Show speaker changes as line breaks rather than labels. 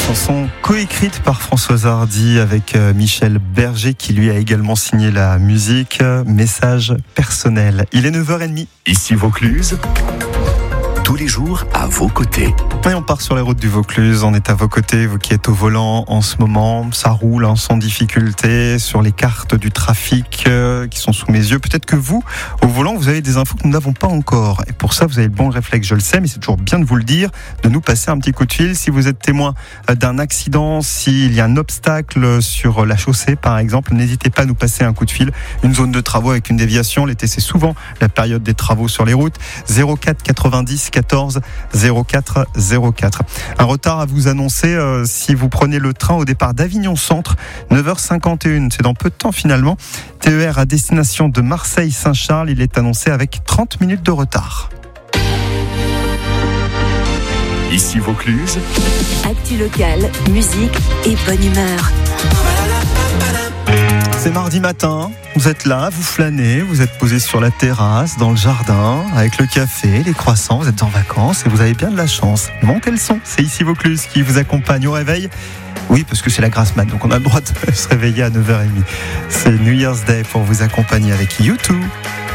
Chanson coécrite par Françoise Hardy avec Michel Berger qui lui a également signé la musique. Message personnel. Il est 9h30.
Ici Vaucluse, tous les jours à vos côtés.
Et on part sur les routes du Vaucluse, on est à vos côtés, vous qui êtes au volant en ce moment, ça roule sans difficulté sur les cartes du trafic qui sont sous mes yeux. Peut-être que vous, au volant, vous avez des infos que nous n'avons pas encore. Et pour ça, vous avez le bon réflexe, je le sais, mais c'est toujours bien de vous le dire, de nous passer un petit coup de fil. Si vous êtes témoin d'un accident, s'il y a un obstacle sur la chaussée, par exemple, n'hésitez pas à nous passer un coup de fil. Une zone de travaux avec une déviation, l'été c'est souvent la période des travaux sur les routes. 04 90 14 04 04. Un retard à vous annoncer si vous prenez le train au départ d'Avignon Centre, 9h51. C'est dans peu de temps finalement. TER à destination de Marseille-Saint-Charles. Il est annoncé avec 30 minutes de retard.
Ici Vaucluse,
Actu locale, musique et bonne humeur.
C'est mardi matin, vous êtes là, vous flânez, vous êtes posé sur la terrasse, dans le jardin, avec le café, les croissants, vous êtes en vacances et vous avez bien de la chance. Montez le son, c'est Ici Vaucluse qui vous accompagne au réveil. Oui, parce que c'est la grasse mat, donc on a le droit de se réveiller à 9h30. C'est New Year's Day pour vous accompagner avec U2.